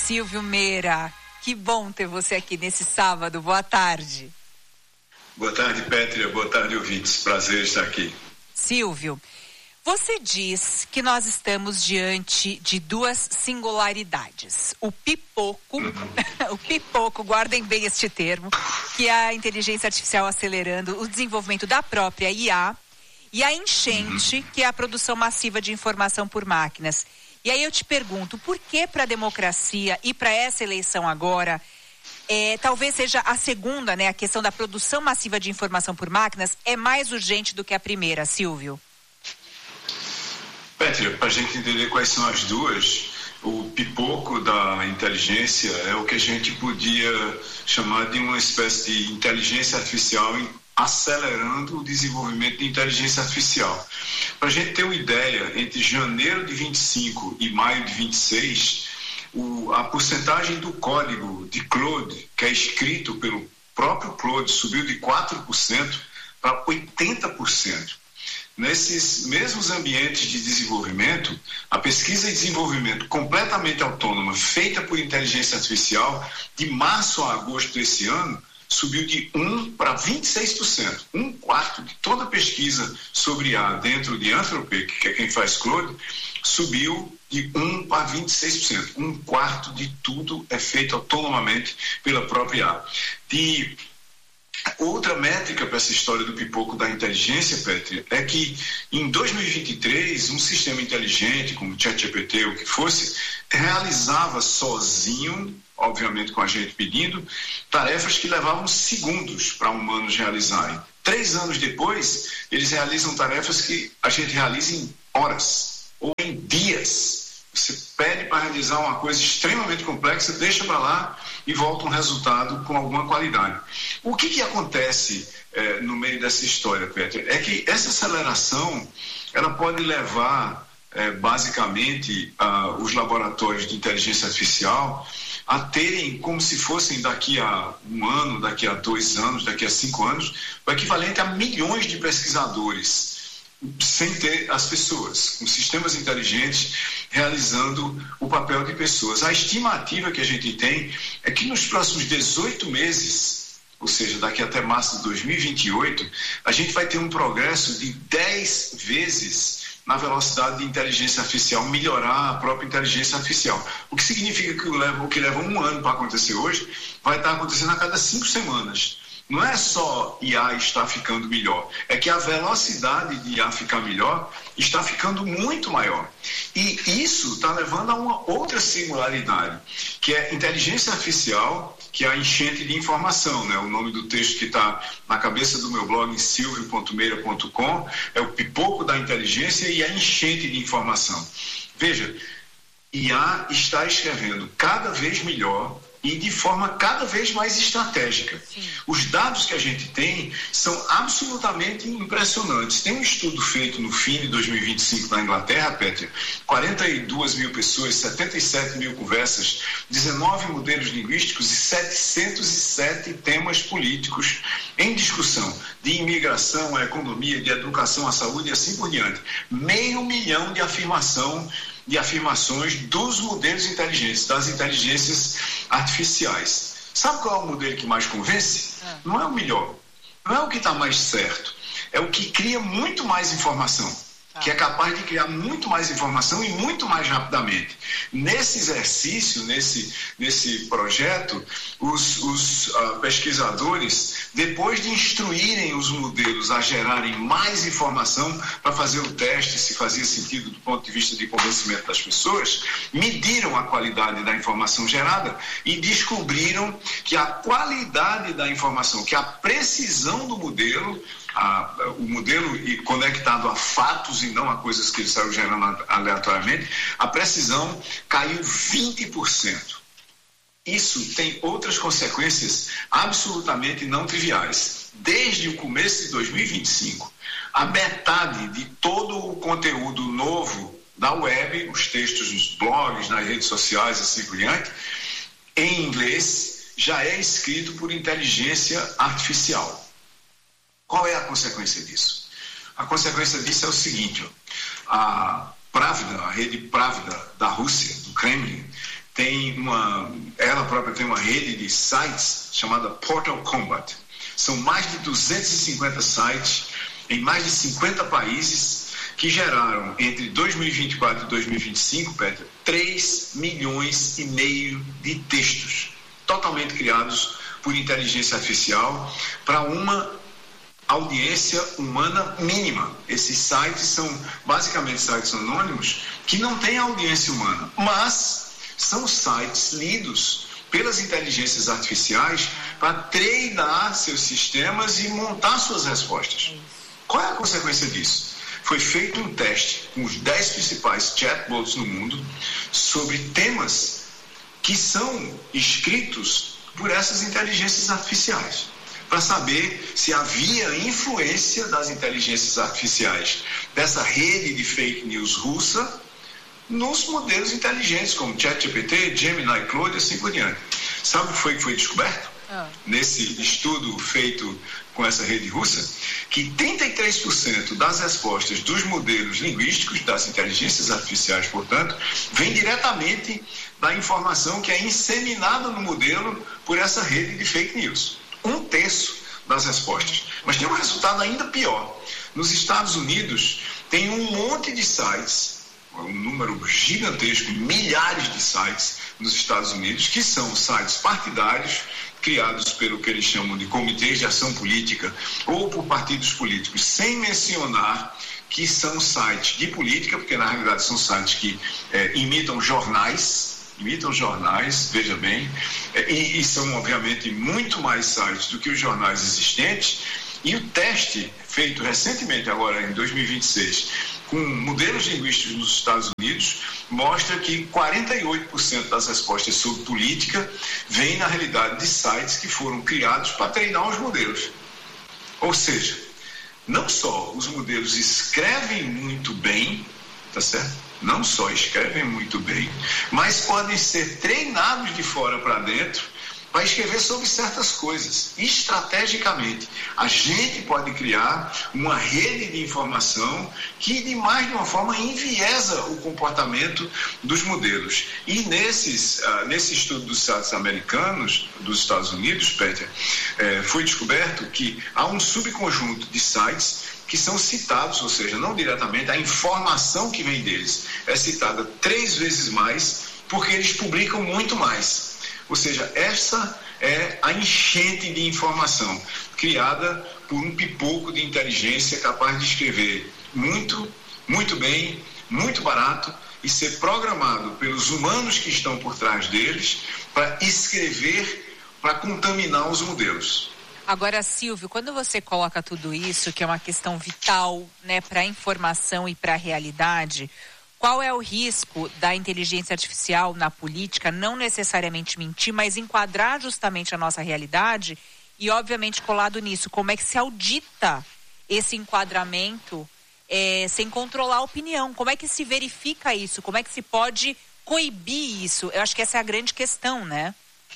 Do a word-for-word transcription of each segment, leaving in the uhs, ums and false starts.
Silvio Meira, que bom ter você aqui nesse sábado. Boa tarde. Boa tarde, Pétria. Boa tarde, ouvintes. Prazer estar aqui. Silvio, você diz que nós estamos diante de duas singularidades. O pipoco, uhum. o pipoco, guardem bem este termo, que é a inteligência artificial acelerando o desenvolvimento da própria I A, e a enchente, uhum. que é a produção massiva de informação por máquinas. E aí eu te pergunto, por que para a democracia e para essa eleição agora, é, talvez seja a segunda, né, a questão da produção massiva de informação por máquinas, é mais urgente do que a primeira, Silvio? Pétria, para a gente entender quais são as duas, o pipoco da inteligência é o que a gente podia chamar de uma espécie de inteligência artificial acelerando o desenvolvimento de inteligência artificial. Para a gente ter uma ideia, entre janeiro de vinte e cinco e maio de vinte e seis, o, a porcentagem do código de Claude, que é escrito pelo próprio Claude, subiu de quatro por cento para oitenta por cento. Nesses mesmos ambientes de desenvolvimento, a pesquisa e desenvolvimento completamente autônoma, feita por inteligência artificial, de março a agosto desse ano, subiu de um para vinte e seis por cento. Um quarto de toda a pesquisa sobre A dentro de Anthropic, que é quem faz Claude, subiu de um para vinte e seis por cento. Um quarto de tudo é feito autonomamente pela própria A. De outra métrica para essa história do pipoco da inteligência, Pétria, é que em dois mil e vinte e três, um sistema inteligente, como o ChatGPT ou o que fosse, realizava sozinho, obviamente com a gente pedindo, tarefas que levavam segundos para humanos realizarem. Três anos depois, eles realizam tarefas que a gente realiza em horas ou em dias. Você pede para realizar uma coisa extremamente complexa, deixa para lá e volta um resultado com alguma qualidade. O que, que acontece eh, no meio dessa história, Peter? É que essa aceleração ela pode levar eh, basicamente uh, os laboratórios de inteligência artificial a terem como se fossem daqui a um ano, daqui a dois anos, daqui a cinco anos, o equivalente a milhões de pesquisadores, sem ter as pessoas, com sistemas inteligentes realizando o papel de pessoas. A estimativa que a gente tem é que nos próximos dezoito meses, ou seja, daqui até março de dois mil e vinte e oito, a gente vai ter um progresso de dez vezes na velocidade de inteligência artificial, melhorar a própria inteligência artificial. O que significa que o, leva, o que leva um ano para acontecer hoje, vai estar acontecendo a cada cinco semanas. Não é só I A estar ficando melhor, é que a velocidade de I A ficar melhor está ficando muito maior. E isso está levando a uma outra singularidade, que é inteligência artificial, que é a enchente de informação, né? O nome do texto que está na cabeça do meu blog, silvio ponto meira ponto com, é o pipoco da inteligência e a enchente de informação. Veja, I A está escrevendo cada vez melhor e de forma cada vez mais estratégica. Sim. Os dados que a gente tem são absolutamente impressionantes. Tem um estudo feito no fim de dois mil e vinte e cinco na Inglaterra, Pétria, quarenta e duas mil pessoas, setenta e sete mil conversas, dezenove modelos linguísticos e setecentos e sete temas políticos em discussão, de imigração, a economia, de educação, à saúde e assim por diante. Meio milhão de afirmação de afirmações dos modelos inteligentes, das inteligências artificiais. Sabe qual é o modelo que mais convence? É. Não é o melhor, não é o que está mais certo, é o que cria muito mais informação, ah. que é capaz de criar muito mais informação e muito mais rapidamente. Nesse exercício, nesse, nesse projeto, os, os uh, pesquisadores, depois de instruírem os modelos a gerarem mais informação para fazer o teste, se fazia sentido do ponto de vista de convencimento das pessoas, mediram a qualidade da informação gerada e descobriram que a qualidade da informação, que a precisão do modelo, a, o modelo conectado a fatos e não a coisas que ele saiu gerando aleatoriamente, a precisão caiu vinte por cento. Isso tem outras consequências absolutamente não triviais. Desde o começo de dois mil e vinte e cinco, a metade de todo o conteúdo novo da web, os textos nos blogs, nas redes sociais, assim por diante, em inglês, já é escrito por inteligência artificial. Qual é a consequência disso? A consequência disso é o seguinte: ó, a Pravda, a rede Pravda da Rússia, do Kremlin, tem uma, ela própria tem uma rede de sites chamada Portal Combat. São mais de duzentos e cinquenta sites em mais de cinquenta países que geraram entre dois mil e vinte e quatro e dois mil e vinte e cinco, Petra, três milhões e meio de textos totalmente criados por inteligência artificial para uma audiência humana mínima. Esses sites são basicamente sites anônimos que não têm audiência humana, mas são sites lidos pelas inteligências artificiais para treinar seus sistemas e montar suas respostas. Qual é a consequência disso? Foi feito um teste com os dez principais chatbots no mundo sobre temas que são escritos por essas inteligências artificiais, para saber se havia influência das inteligências artificiais dessa rede de fake news russa nos modelos inteligentes como ChatGPT, Gemini, Claude e assim por diante. Sabe o que foi que foi descoberto? Ah. Nesse estudo feito com essa rede russa, que trinta e três por cento das respostas dos modelos linguísticos, das inteligências artificiais, portanto, vem diretamente da informação que é inseminada no modelo por essa rede de fake news. Um terço das respostas. Mas tem um resultado ainda pior. Nos Estados Unidos, tem um monte de sites, um número gigantesco, milhares de sites nos Estados Unidos, que são sites partidários, criados pelo que eles chamam de comitês de ação política ou por partidos políticos, sem mencionar que são sites de política, porque na realidade são sites que é, imitam jornais, imitam jornais, veja bem, é, e, e são obviamente muito mais sites do que os jornais existentes. E o teste feito recentemente, agora em dois mil e vinte e seis, com modelos linguísticos nos Estados Unidos, mostra que quarenta e oito por cento das respostas sobre política vêm, na realidade, de sites que foram criados para treinar os modelos. Ou seja, não só os modelos escrevem muito bem, tá certo? Não só escrevem muito bem, mas podem ser treinados de fora para dentro para escrever sobre certas coisas. Estrategicamente, a gente pode criar uma rede de informação que, de mais de uma forma, enviesa o comportamento dos modelos. E nesses, uh, nesse estudo dos sites americanos, dos Estados Unidos, Peter, eh, foi descoberto que há um subconjunto de sites que são citados, ou seja, não diretamente, a informação que vem deles é citada três vezes mais, porque eles publicam muito mais. Ou seja, essa é a enchente de informação criada por um pipoco de inteligência capaz de escrever muito, muito bem, muito barato e ser programado pelos humanos que estão por trás deles para escrever, para contaminar os modelos. Agora, Silvio, quando você coloca tudo isso, que é uma questão vital, né, para a informação e para a realidade, qual é o risco da inteligência artificial na política não necessariamente mentir, mas enquadrar justamente a nossa realidade e, obviamente, colado nisso, como é que se audita esse enquadramento é, sem controlar a opinião? Como é que se verifica isso? Como é que se pode coibir isso? Eu acho que essa é a grande questão, né?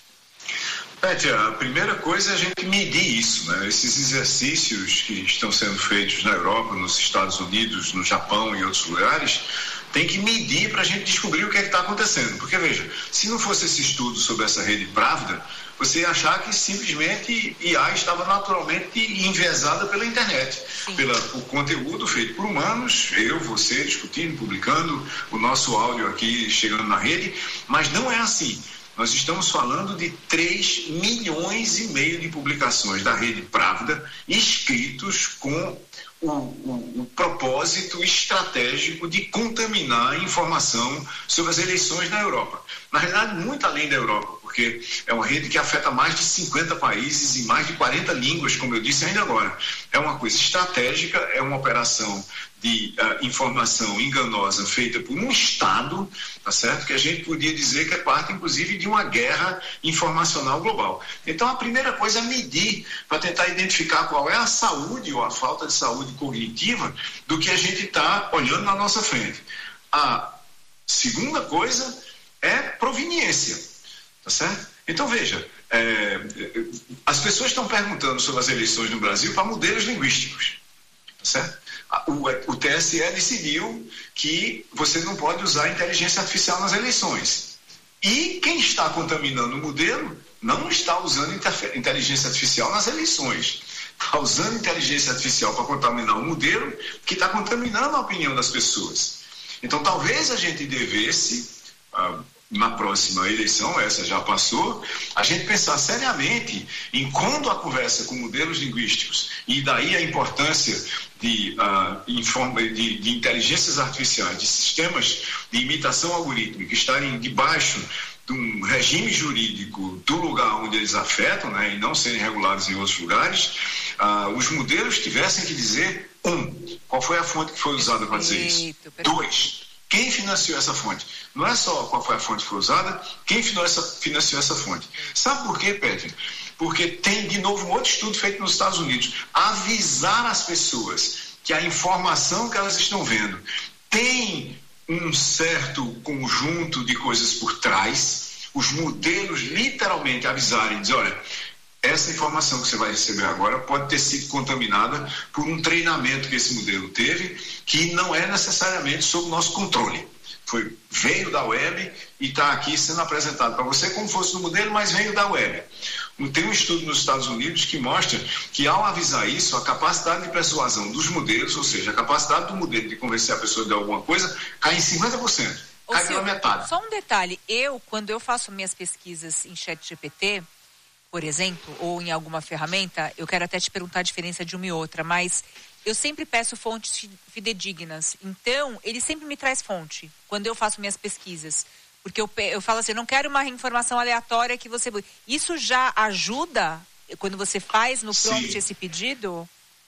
Pétia, a primeira coisa é a gente medir isso, né? Esses exercícios que estão sendo feitos na Europa, nos Estados Unidos, no Japão e em outros lugares, tem que medir para a gente descobrir o que é que está acontecendo. Porque, veja, se não fosse esse estudo sobre essa rede Pravda, você ia achar que simplesmente I A estava naturalmente enviesada pela internet, pelo conteúdo feito por humanos, eu, você, discutindo, publicando, o nosso áudio aqui chegando na rede, mas não é assim. Nós estamos falando de três milhões e meio de publicações da rede Pravda escritos com o, o, o propósito estratégico de contaminar a informação sobre as eleições na Europa. Na realidade, muito além da Europa, porque é uma rede que afeta mais de cinquenta países e mais de quarenta línguas, como eu disse ainda agora. É uma coisa estratégica, é uma operação de uh, informação enganosa feita por um Estado, tá certo? Que a gente podia dizer que é parte, inclusive, de uma guerra informacional global. Então, a primeira coisa é medir para tentar identificar qual é a saúde ou a falta de saúde cognitiva do que a gente está olhando na nossa frente. A segunda coisa é proveniência, tá certo? Então, veja, é, as pessoas estão perguntando sobre as eleições no Brasil para modelos linguísticos, tá certo? O, o T S E decidiu que você não pode usar inteligência artificial nas eleições. E quem está contaminando o modelo não está usando inteligência artificial nas eleições. Está usando inteligência artificial para contaminar o modelo que está contaminando a opinião das pessoas. Então, talvez a gente devesse, ah, na próxima eleição, essa já passou, a gente pensar seriamente em quando a conversa com modelos linguísticos, e daí a importância de, uh, informa, de, de inteligências artificiais, de sistemas de imitação algorítmica estarem debaixo de um regime jurídico do lugar onde eles afetam, né, e não serem regulados em outros lugares, uh, os modelos tivessem que dizer, um, qual foi a fonte que foi usada para dizer isso? Dois, quem financiou essa fonte? Não é só qual foi a fonte que foi usada, quem financiou essa, financiou essa fonte. Sabe por quê, Pedro? Porque tem, de novo, um outro estudo feito nos Estados Unidos. Avisar as pessoas que a informação que elas estão vendo tem um certo conjunto de coisas por trás, os modelos literalmente avisarem, dizer, olha, essa informação que você vai receber agora pode ter sido contaminada por um treinamento que esse modelo teve, que não é necessariamente sob o nosso controle. Foi, veio da web e está aqui sendo apresentado para você como fosse no modelo, mas veio da web. Tem um estudo nos Estados Unidos que mostra que, ao avisar isso, a capacidade de persuasão dos modelos, ou seja, a capacidade do modelo de convencer a pessoa de alguma coisa, cai em cinquenta por cento. Cai Ô, pela Silvio, metade. Só um detalhe. Eu, quando eu faço minhas pesquisas em ChatGPT, por exemplo, ou em alguma ferramenta, eu quero até te perguntar a diferença de uma e outra, mas eu sempre peço fontes fidedignas. Então, ele sempre me traz fonte quando eu faço minhas pesquisas. Porque eu, eu falo assim, eu não quero uma informação aleatória que você... Isso já ajuda quando você faz no prompt sim. esse pedido?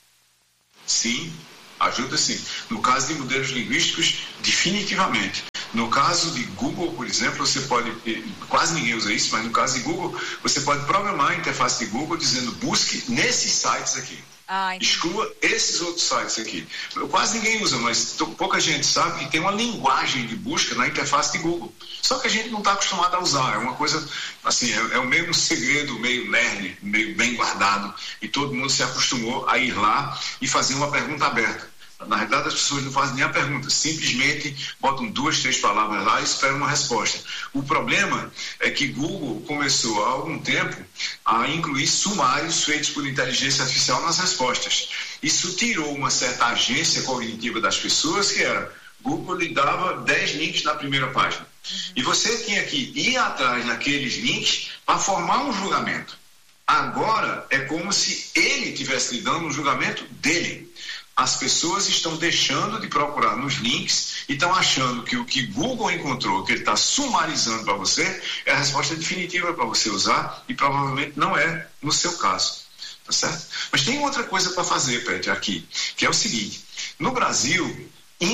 Sim, ajuda sim. No caso de modelos linguísticos, definitivamente. No caso de Google, por exemplo, você pode, quase ninguém usa isso, mas no caso de Google, você pode programar a interface de Google dizendo busque nesses sites aqui. Ah, exclua esses outros sites aqui. Quase ninguém usa, mas pouca gente sabe que tem uma linguagem de busca na interface de Google. Só que a gente não está acostumado a usar. É uma coisa, assim, é, é o mesmo segredo, meio nerd, meio bem guardado. E todo mundo se acostumou a ir lá e fazer uma pergunta aberta. Na realidade, as pessoas não fazem nem a pergunta, simplesmente botam duas, três palavras lá e esperam uma resposta. O problema é que Google começou há algum tempo a incluir sumários feitos por inteligência artificial nas respostas. Isso tirou uma certa agência cognitiva das pessoas, que era, Google lhe dava dez links na primeira página. E você tinha que ir atrás daqueles links para formar um julgamento. Agora é como se ele estivesse lhe dando um julgamento dele. As pessoas estão deixando de procurar nos links e estão achando que o que Google encontrou, que ele está sumarizando para você, é a resposta definitiva para você usar, e provavelmente não é no seu caso. Tá certo? Mas tem outra coisa para fazer, Pet, aqui, que é o seguinte: no Brasil,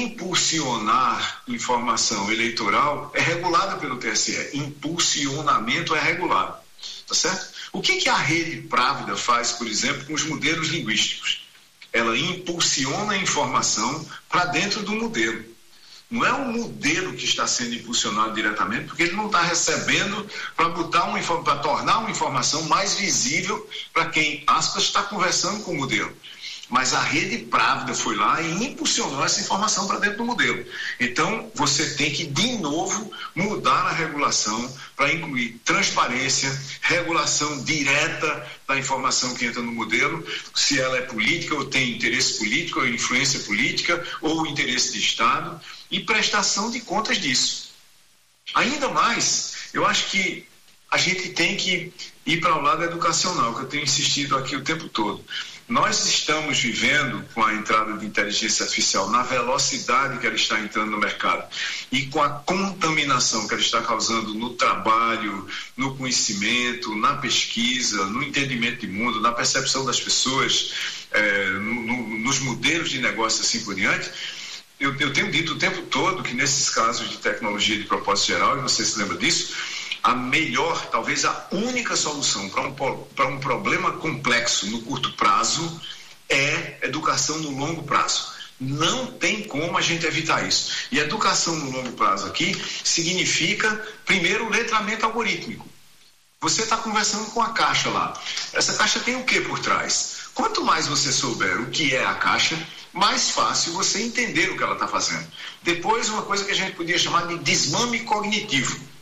impulsionar informação eleitoral é regulada pelo T S E. Impulsionamento é regulado. Tá certo? O que, que a rede Právida faz, por exemplo, com os modelos linguísticos? Ela impulsiona a informação para dentro do modelo. Não é o modelo que está sendo impulsionado diretamente, porque ele não está recebendo para botar uma para tornar uma informação mais visível para quem, aspas, está conversando com o modelo. Mas a rede Právida foi lá e impulsionou essa informação para dentro do modelo. Então, você tem que, de novo, mudar a regulação para incluir transparência, regulação direta da informação que entra no modelo, se ela é política ou tem interesse político, ou influência política, ou interesse de Estado, e prestação de contas disso. Ainda mais, eu acho que a gente tem que ir para o lado educacional, que eu tenho insistido aqui o tempo todo. Nós estamos vivendo, com a entrada de inteligência artificial, na velocidade que ela está entrando no mercado e com a contaminação que ela está causando no trabalho, no conhecimento, na pesquisa, no entendimento de mundo, na percepção das pessoas, é, no, no, nos modelos de negócio, assim por diante. Eu, eu tenho dito o tempo todo que nesses casos de tecnologia de propósito geral, e você se lembra disso, a melhor, talvez a única solução para um, para um problema complexo no curto prazo é educação no longo prazo. Não tem como a gente evitar isso. E educação no longo prazo aqui significa, primeiro, letramento algorítmico. Você está conversando com a caixa lá. Essa caixa tem o que por trás? Quanto mais você souber o que é a caixa, mais fácil você entender o que ela está fazendo. Depois, uma coisa que a gente podia chamar de desmame cognitivo.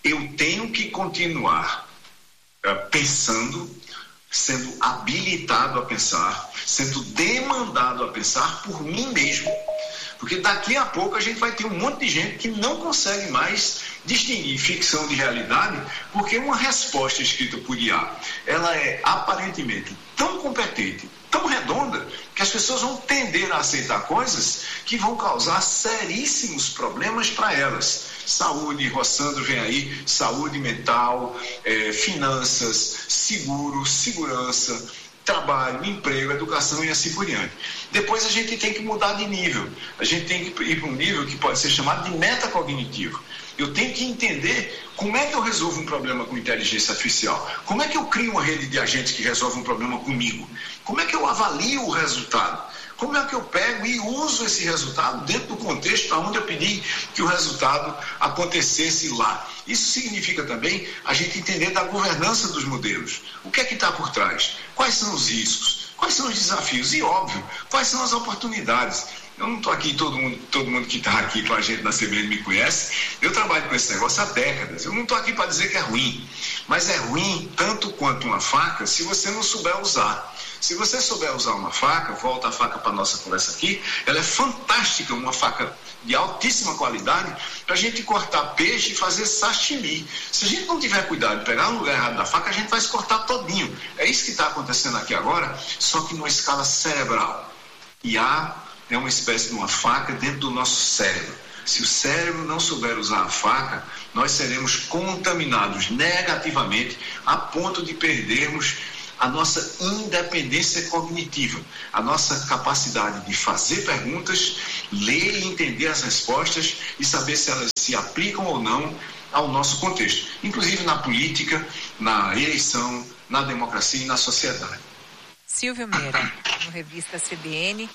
eu tenho que continuar uh, pensando, sendo habilitado a pensar, sendo demandado a pensar por mim mesmo. Porque daqui a pouco a gente vai ter um monte de gente que não consegue mais distinguir ficção de realidade, porque uma resposta escrita por I A, ela é aparentemente tão competente, tão redonda, que as pessoas vão tender a aceitar coisas que vão causar seríssimos problemas para elas. Saúde, Rossandro vem aí, saúde mental, eh, finanças, seguro, segurança, trabalho, emprego, educação e assim por diante. Depois a gente tem que mudar de nível. A gente tem que ir para um nível que pode ser chamado de metacognitivo. Eu tenho que entender como é que eu resolvo um problema com inteligência artificial. Como é que eu crio uma rede de agentes que resolve um problema comigo? Como é que eu avalio o resultado? Como é que eu pego e uso esse resultado dentro do contexto onde eu pedi que o resultado acontecesse lá? Isso significa também a gente entender da governança dos modelos. O que é que está por trás? Quais são os riscos? Quais são os desafios? E, óbvio, quais são as oportunidades? Eu não estou aqui, todo mundo, todo mundo que está aqui com a gente na C B N me conhece. Eu trabalho com esse negócio há décadas. Eu não estou aqui para dizer que é ruim, mas é ruim tanto quanto uma faca se você não souber usar. Se você souber usar uma faca, volta a faca para a nossa conversa aqui, ela é fantástica, uma faca de altíssima qualidade para a gente cortar peixe e fazer sashimi. Se a gente não tiver cuidado de pegar no lugar errado da faca, a gente vai se cortar todinho. É isso que está acontecendo aqui agora, só que numa escala cerebral. I A é uma espécie de uma faca dentro do nosso cérebro. Se o cérebro não souber usar a faca, nós seremos contaminados negativamente a ponto de perdermos a nossa independência cognitiva, a nossa capacidade de fazer perguntas, ler e entender as respostas e saber se elas se aplicam ou não ao nosso contexto, inclusive na política, na eleição, na democracia e na sociedade. Silvio Meira, no Revista C B N,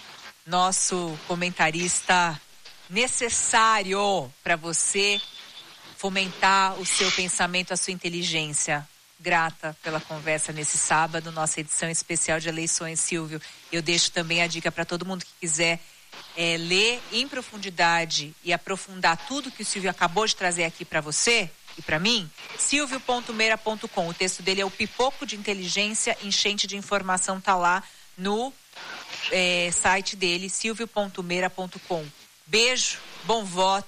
nosso comentarista necessário para você fomentar o seu pensamento, a sua inteligência. Grata pela conversa nesse sábado, nossa edição especial de eleições, Silvio. Eu deixo também a dica para todo mundo que quiser é, ler em profundidade e aprofundar tudo que o Silvio acabou de trazer aqui para você e para mim, silvio ponto meira ponto com. O texto dele é o Pipoco de Inteligência, Enchente de Informação, tá lá no é, site dele, silvio ponto meira ponto com. Beijo, bom voto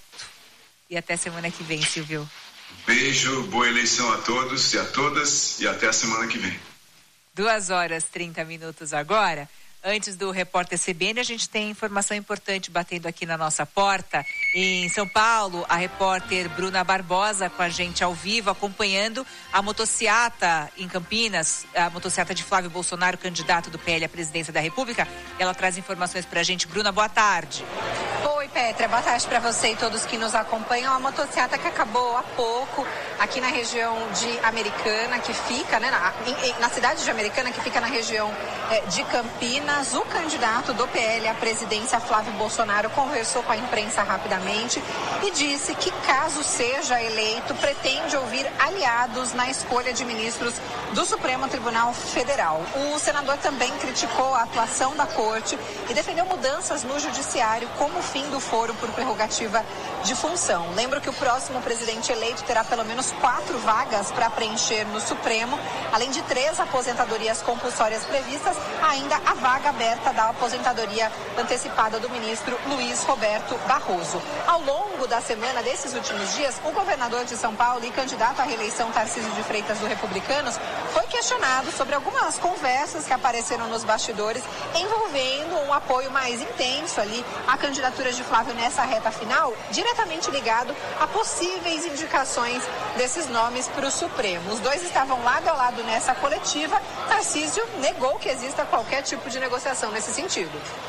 e até semana que vem, Silvio. Beijo, boa eleição a todos e a todas e até a semana que vem. Duas horas, trinta minutos agora. Antes do repórter C B N, a gente tem informação importante batendo aqui na nossa porta. Em São Paulo, a repórter Bruna Barbosa com a gente ao vivo, acompanhando a motociata em Campinas, a motociata de Flávio Bolsonaro, candidato do P L à presidência da República. Ela traz informações pra gente. Bruna, boa tarde. Oi, Petra, boa tarde para você e todos que nos acompanham. A motociata que acabou há pouco aqui na região de Americana, que fica, né, na, em, na cidade de Americana, que fica na região eh, de Campinas. O candidato do P L à presidência, Flávio Bolsonaro, conversou com a imprensa rapidamente e disse que, caso seja eleito, pretende ouvir aliados na escolha de ministros do Supremo Tribunal Federal. O senador também criticou a atuação da corte e defendeu mudanças no judiciário como o fim do foro por prerrogativa de função. Lembro que o próximo presidente eleito terá pelo menos quatro vagas para preencher no Supremo, além de três aposentadorias compulsórias previstas, ainda a vaga aberta da aposentadoria antecipada do ministro Luiz Roberto Barroso. Ao longo da semana desses últimos dias, o governador de São Paulo e candidato à reeleição Tarcísio de Freitas do Republicanos foi questionado sobre algumas conversas que apareceram nos bastidores envolvendo um apoio mais intenso ali à candidatura de Flávio nessa reta final, diretamente ligado a possíveis indicações desses nomes para o Supremo. Os dois estavam lado a lado nessa coletiva. Tarcísio negou que exista qualquer tipo de negociação nesse sentido.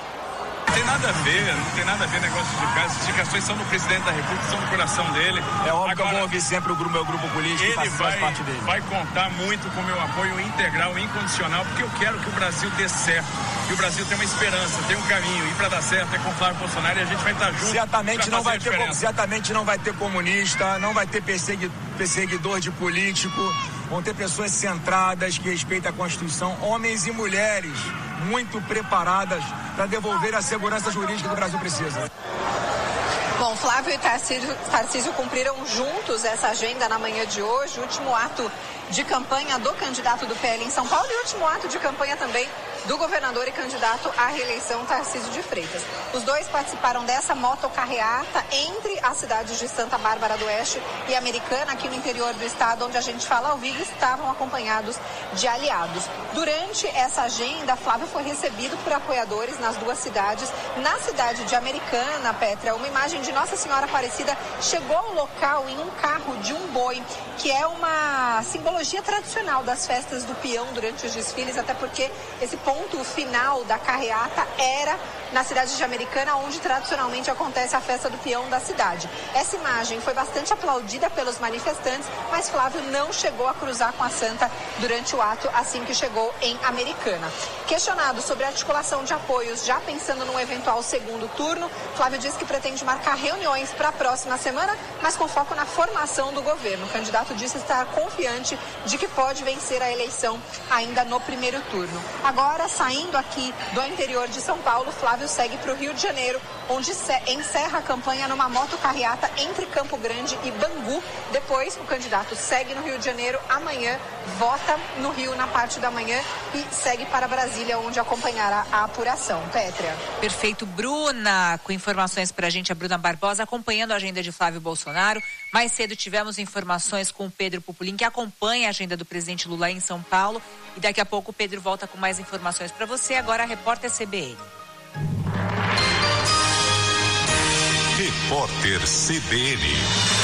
Não tem nada a ver, não tem nada a ver negócio de casa. As indicações são no presidente da República, são no coração dele. É óbvio. Agora, que eu vou ouvir sempre o meu grupo político ele e faz vai, parte dele. vai contar muito com o meu apoio integral, incondicional, porque eu quero que o Brasil dê certo. Que o Brasil tem uma esperança, tem um caminho. E para dar certo é com o Flávio Bolsonaro e a gente vai estar junto. Certamente não vai ter, certamente não vai ter comunista, não vai ter persegui, perseguidor de político. Vão ter pessoas centradas, que respeitam a Constituição, homens e mulheres muito preparadas para devolver a segurança jurídica que o Brasil precisa. Bom, Flávio e Tarcísio, Tarcísio cumpriram juntos essa agenda na manhã de hoje, o último ato de campanha do candidato do P L em São Paulo e o último ato de campanha também do governador e candidato à reeleição Tarcísio de Freitas. Os dois participaram dessa motocarreata entre as cidades de Santa Bárbara do Oeste e Americana, aqui no interior do estado, onde a gente fala ao vivo, estavam acompanhados de aliados. Durante essa agenda, Flávio foi recebido por apoiadores nas duas cidades. Na cidade de Americana, Petra, uma imagem de Nossa Senhora Aparecida chegou ao local em um carro de um boi, que é uma simbologia tradicional das festas do peão durante os desfiles, até porque esse ponto ponto final da carreata era na cidade de Americana, onde tradicionalmente acontece a festa do peão da cidade. Essa imagem foi bastante aplaudida pelos manifestantes, mas Flávio não chegou a cruzar com a santa durante o ato assim que chegou em Americana. Questionado sobre a articulação de apoios, já pensando num eventual segundo turno, Flávio disse que pretende marcar reuniões para a próxima semana, mas com foco na formação do governo. O candidato disse estar confiante de que pode vencer a eleição ainda no primeiro turno. Agora, saindo aqui do interior de São Paulo, Flávio segue para o Rio de Janeiro, onde encerra a campanha numa motocarreata entre Campo Grande e Bangu. Depois, o candidato segue no Rio de Janeiro, amanhã vota no Rio na parte da manhã e segue para Brasília, onde acompanhará a apuração. Pétrea. Perfeito, Bruna, com informações para a gente, a Bruna Barbosa, acompanhando a agenda de Flávio Bolsonaro. Mais cedo tivemos informações com o Pedro Pupolin, que acompanha a agenda do presidente Lula em São Paulo. E daqui a pouco o Pedro volta com mais informações para você. Agora a repórter C B N. Repórter C B N.